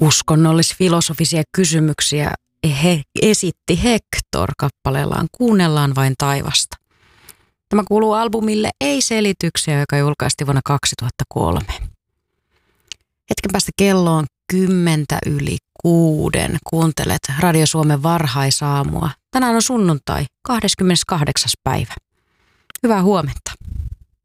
uskonnollis-filosofisia kysymyksiä he esitti Hector kappaleellaan Kuunnellaan vain taivasta. Tämä kuuluu albumille Ei-selityksiä, joka julkaistiin vuonna 2003. Hetken päästä kello on 6:10. Kuuntelet Radio Suomen varhaisaamua. Tänään on sunnuntai, 28. päivä. Hyvää huomenta.